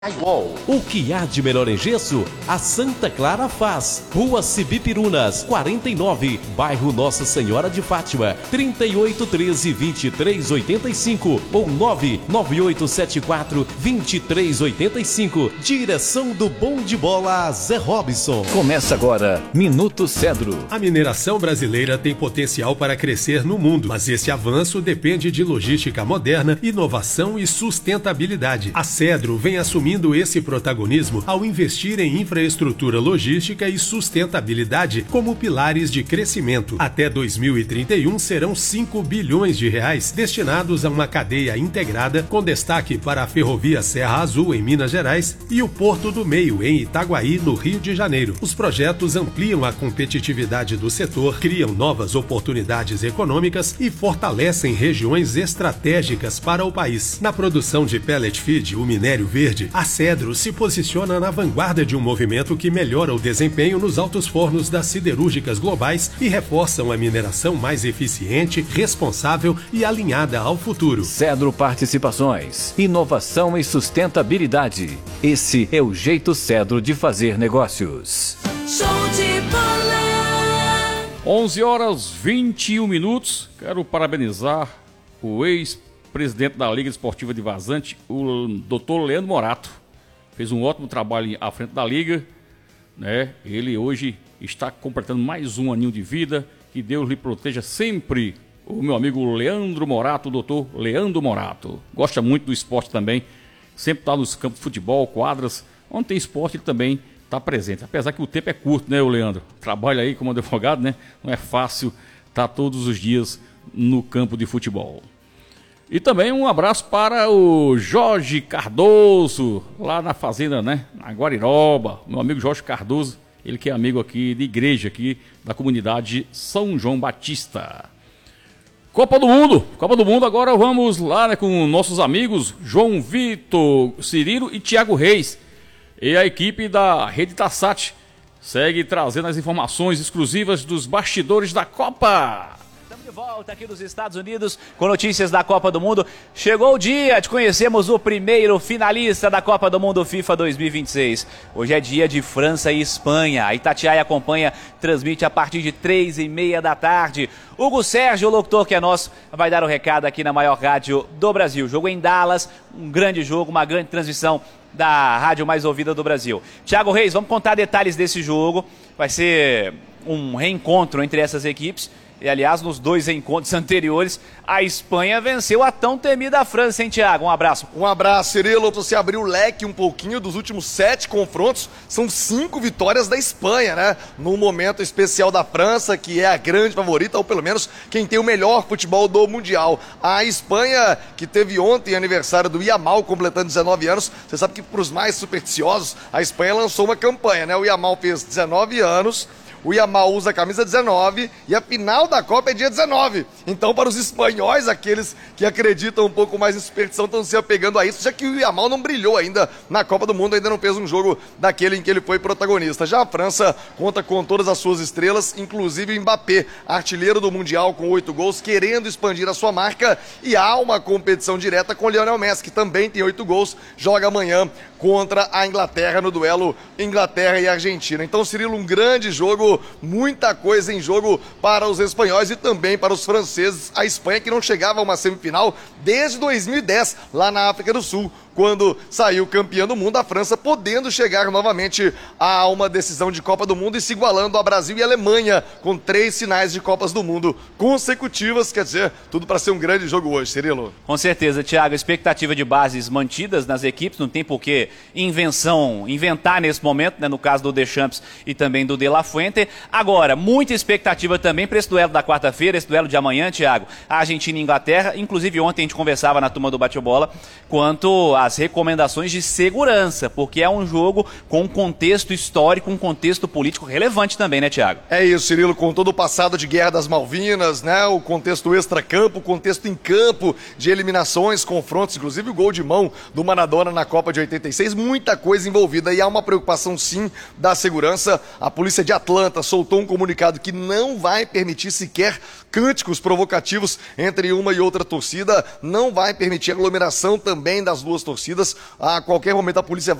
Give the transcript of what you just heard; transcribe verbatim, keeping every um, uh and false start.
O que há de melhor em gesso, a Santa Clara faz. Rua Cibipirunas, quarenta e nove, bairro Nossa Senhora de Fátima, trinta e oito, treze, vinte e três, oitenta e cinco ou nove nove oito sete quatro, vinte e três, oitenta e cinco. Direção do Bom de Bola, Zé Robson. Começa agora, Minuto Cedro. A mineração brasileira tem potencial para crescer no mundo, mas esse avanço depende de logística moderna, inovação e sustentabilidade. A Cedro vem assumir esse protagonismo ao investir em infraestrutura logística e sustentabilidade como pilares de crescimento. Até dois mil e trinta e um serão cinco bilhões de reais destinados a uma cadeia integrada com destaque para a Ferrovia Serra Azul em Minas Gerais e o Porto do Meio em Itaguaí, no Rio de Janeiro. Os projetos ampliam a competitividade do setor, criam novas oportunidades econômicas e fortalecem regiões estratégicas para o país. Na produção de pellet feed, o minério verde, a Cedro se posiciona na vanguarda de um movimento que melhora o desempenho nos altos fornos das siderúrgicas globais e reforçam a mineração mais eficiente, responsável e alinhada ao futuro. Cedro Participações, inovação e sustentabilidade. Esse é o jeito Cedro de fazer negócios. Show de bola! onze horas e vinte e um minutos. Quero parabenizar o ex-presidente da Liga Esportiva de Vazante, o doutor Leandro Morato. Fez um ótimo trabalho à frente da Liga, né? Ele hoje está completando mais um aninho de vida. Que Deus lhe proteja sempre. O meu amigo Leandro Morato, o doutor Leandro Morato. Gosta muito do esporte também. Sempre está nos campos de futebol, quadras. Onde tem esporte, ele também está presente. Apesar que o tempo é curto, né, o Leandro? Trabalha aí como advogado, né? Não é fácil estar todos os dias no campo de futebol. E também um abraço para o Jorge Cardoso, lá na fazenda, né? Na Guariroba. Meu amigo Jorge Cardoso, ele que é amigo aqui de igreja, aqui da comunidade São João Batista. Copa do Mundo, Copa do Mundo, agora vamos lá, né, com nossos amigos João Vitor, Cirilo e Thiago Reis. E a equipe da Rede Tassat segue trazendo as informações exclusivas dos bastidores da Copa. Estamos de volta aqui nos Estados Unidos com notícias da Copa do Mundo. Chegou o dia de conhecermos o primeiro finalista da Copa do Mundo FIFA dois mil e vinte e seis. Hoje é dia de França e Espanha. A Itatiaia acompanha, transmite a partir de três e meia da tarde. Hugo Sérgio, o locutor que é nosso, vai dar o recado aqui na maior rádio do Brasil. Jogo em Dallas, um grande jogo, uma grande transmissão da rádio mais ouvida do Brasil. Thiago Reis, vamos contar detalhes desse jogo. Vai ser um reencontro entre essas equipes. E, aliás, nos dois encontros anteriores, a Espanha venceu a tão temida França, hein, Thiago? Um abraço. Um abraço, Cirilo. Você abriu o leque um pouquinho dos últimos sete confrontos. São cinco vitórias da Espanha, né? Num momento especial da França, que é a grande favorita, ou pelo menos quem tem o melhor futebol do Mundial. A Espanha, que teve ontem aniversário do Yamal, completando dezenove anos. Você sabe que para os mais supersticiosos, a Espanha lançou uma campanha, né? O Yamal fez dezenove anos. O Yamal usa a camisa dezenove e a final da Copa é dia dezenove. Então, para os espanhóis, aqueles que acreditam um pouco mais em superstição, estão se apegando a isso, já que o Yamal não brilhou ainda na Copa do Mundo, ainda não fez um jogo daquele em que ele foi protagonista. Já a França conta com todas as suas estrelas, inclusive o Mbappé, artilheiro do Mundial com oito gols, querendo expandir a sua marca. E há uma competição direta com o Lionel Messi, que também tem oito gols, joga amanhã contra a Inglaterra no duelo Inglaterra e Argentina. Então, Cirilo, um grande jogo. Muita coisa em jogo para os espanhóis e também para os franceses. A Espanha que não chegava a uma semifinal desde dois mil e dez, lá na África do Sul, quando saiu campeã do mundo. A França podendo chegar novamente a uma decisão de Copa do Mundo e se igualando a Brasil e Alemanha, com três finais de Copas do Mundo consecutivas. Quer dizer, tudo para ser um grande jogo hoje, Cirilo. Com certeza, Thiago. Expectativa de bases mantidas nas equipes, não tem por que invenção, inventar nesse momento, né, no caso do Deschamps e também do De La Fuente. Agora, muita expectativa também para esse duelo da quarta-feira, esse duelo de amanhã, Thiago. A Argentina e Inglaterra. Inclusive, ontem a gente conversava na turma do Bate-Bola quanto as recomendações de segurança, porque é um jogo com um contexto histórico, um contexto político relevante também, né, Thiago? É isso, Cirilo, com todo o passado de Guerra das Malvinas, né, o contexto extra-campo, o contexto em campo de eliminações, confrontos, inclusive o gol de mão do Maradona na Copa de oitenta e seis, muita coisa envolvida e há uma preocupação sim da segurança. A polícia de Atlanta soltou um comunicado que não vai permitir sequer cânticos provocativos entre uma e outra torcida, não vai permitir aglomeração também das duas torcidas torcidas. A qualquer momento a polícia